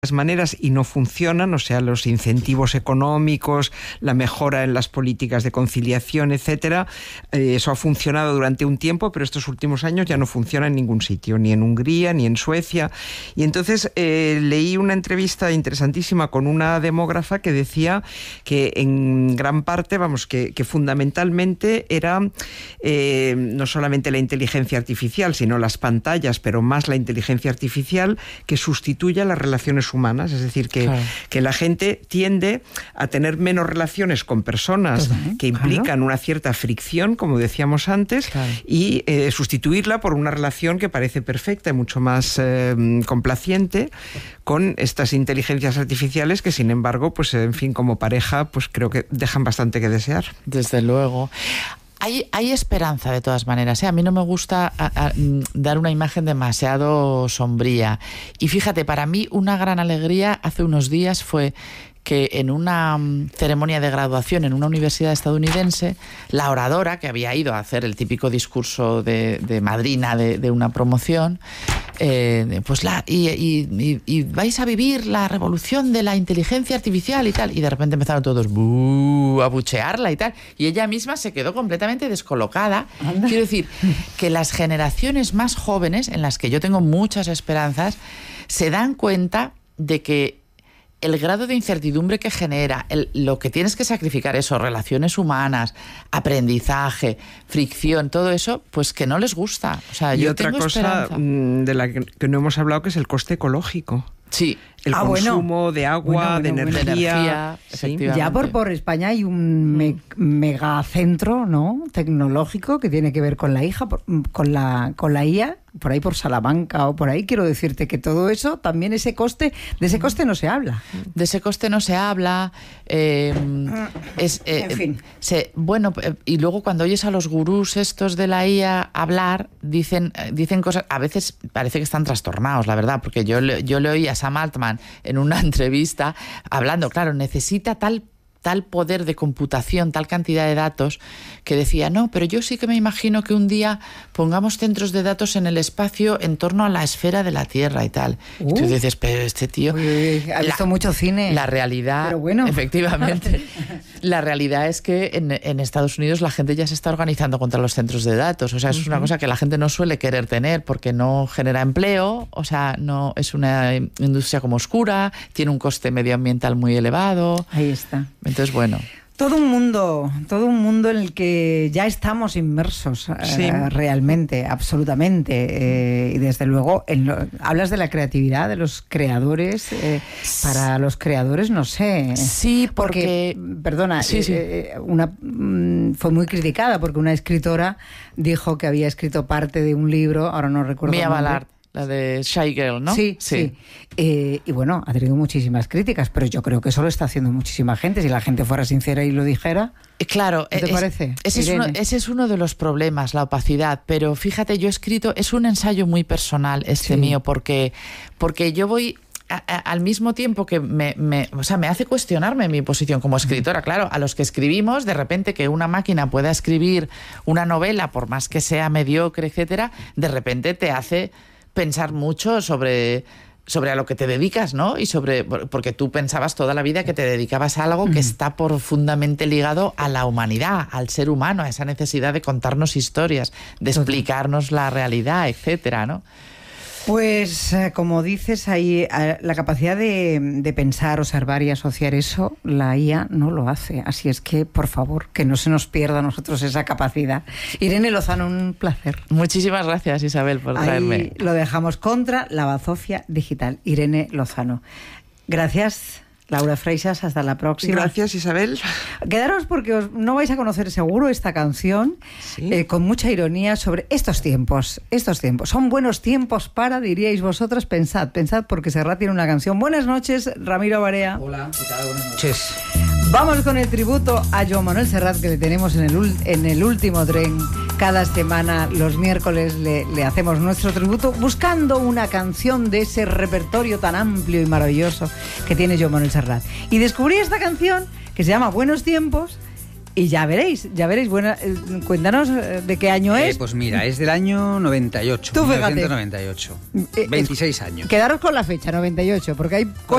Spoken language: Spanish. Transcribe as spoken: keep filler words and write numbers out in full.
maneras y no funcionan, o sea, los incentivos económicos, la mejora en las políticas de conciliación, etcétera. Eh, eso ha funcionado durante un tiempo, pero estos últimos años ya no funciona en ningún sitio, ni en Hungría, ni en Suecia. Y entonces eh, leí una entrevista interesantísima con una demógrafa que decía que en gran parte, vamos, que, que fundamentalmente era eh, no solamente la inteligencia artificial, sino las pantallas, pero más la inteligencia artificial que sustituye a las relaciones humanas, es decir, que, claro. que la gente tiende a tener menos relaciones con personas uh-huh, que implican claro. una cierta fricción, como decíamos antes, claro. y eh, sustituirla por una relación que parece perfecta y mucho más eh, complaciente con estas inteligencias artificiales que, sin embargo, pues en fin, como pareja, pues creo que dejan bastante que desear. Desde luego. Hay, hay esperanza de todas maneras, ¿eh? A mí no me gusta a, a, dar una imagen demasiado sombría. Y fíjate, para mí una gran alegría hace unos días fue que en una ceremonia de graduación en una universidad estadounidense, la oradora, que había ido a hacer el típico discurso de, de madrina de, de una promoción, eh, pues la y, y, y vais a vivir la revolución de la inteligencia artificial y tal, y de repente empezaron todos ¡buh! A buchearla y tal, y ella misma se quedó completamente descolocada. Anda. Quiero decir, que las generaciones más jóvenes, en las que yo tengo muchas esperanzas, se dan cuenta de que el grado de incertidumbre que genera, el, lo que tienes que sacrificar, eso, relaciones humanas, aprendizaje, fricción, todo eso, pues que no les gusta. O sea, y yo otra tengo cosa esperanza. de la que, que no hemos hablado, que es el coste ecológico. Sí. El ah, consumo bueno. de agua, bueno, bueno, de energía. Bueno. energía sí. Ya por, por España hay un me, megacentro, ¿no?, tecnológico que tiene que ver con la hija, por, con la con la I A, por ahí por Salamanca o por ahí. Quiero decirte que todo eso, también ese coste, de ese coste no se habla. De ese coste no se habla. Eh, es, eh, en fin. Se, bueno, y luego cuando oyes a los gurús estos de la I A hablar, dicen, dicen cosas, a veces parece que están trastornados, la verdad, porque yo, yo le oí a Sam Altman en una entrevista hablando, claro, necesita tal tal poder de computación, tal cantidad de datos, que decía, no, pero yo sí que me imagino que un día pongamos centros de datos en el espacio en torno a la esfera de la Tierra y tal. Uh. Y tú dices, pero este tío... Uy, uy, ha visto la, mucho cine. La realidad, pero bueno. Efectivamente, la realidad es que en, en Estados Unidos la gente ya se está organizando contra los centros de datos. O sea, eso uh-huh. es una cosa que la gente no suele querer tener porque no genera empleo, o sea, no es una industria como oscura, tiene un coste medioambiental muy elevado. Ahí está. Entonces, bueno. Todo un mundo, todo un mundo en el que ya estamos inmersos sí. eh, realmente, absolutamente. Eh, y desde luego, en lo, hablas de la creatividad de los creadores. Eh, para los creadores, no sé. Sí, porque... porque perdona, sí, sí. Eh, una, mm, fue muy criticada porque una escritora dijo que había escrito parte de un libro, ahora no recuerdo. Mia Ballard. La de Shy Girl, ¿no? Sí, sí. sí. Eh, y bueno, ha tenido muchísimas críticas, pero yo creo que eso lo está haciendo muchísima gente. Si la gente fuera sincera y lo dijera... Claro. ¿Qué te es, parece, ese es, uno, ese es uno de los problemas, la opacidad. Pero fíjate, yo he escrito... Es un ensayo muy personal este sí. mío, porque, porque yo voy... A, a, al mismo tiempo que me, me, o sea, me hace cuestionarme mi posición como escritora. Claro, a los que escribimos, de repente que una máquina pueda escribir una novela, por más que sea mediocre, etcétera, de repente te hace... pensar mucho sobre, sobre a lo que te dedicas, ¿no? Y sobre, porque tú pensabas toda la vida que te dedicabas a algo que está profundamente ligado a la humanidad, al ser humano, a esa necesidad de contarnos historias, de explicarnos la realidad, etcétera, ¿no? Pues, como dices, ahí la capacidad de, de pensar, observar y asociar eso, la I A no lo hace. Así es que, por favor, que no se nos pierda a nosotros esa capacidad. Irene Lozano, un placer. Muchísimas gracias, Isabel, por traerme. Ahí lo dejamos contra la bazofia digital. Irene Lozano. Gracias. Laura Freixas, hasta la próxima. Gracias, Isabel. Quedaros porque os, no vais a conocer seguro esta canción, sí. eh, con mucha ironía sobre estos tiempos. Estos tiempos. Son buenos tiempos para, diríais vosotras, pensad, pensad, porque Serrat tiene una canción. Buenas noches, Ramiro Barea. Hola, ¿qué tal? Buenas noches. Vamos con el tributo a Joan Manuel Serrat que le tenemos en el, en el último tren. Cada semana, los miércoles, le, le hacemos nuestro tributo buscando una canción de ese repertorio tan amplio y maravilloso que tiene Joan Manuel Serrat. Y descubrí esta canción que se llama Buenos Tiempos Y ya veréis, ya veréis. Buena, eh, cuéntanos de qué año eh, es. Pues mira, es del año noventa y ocho. Tú fíjate. mil novecientos noventa y ocho. Eh, veintiséis años. Quedaros con la fecha, noventa y ocho, porque hay cosas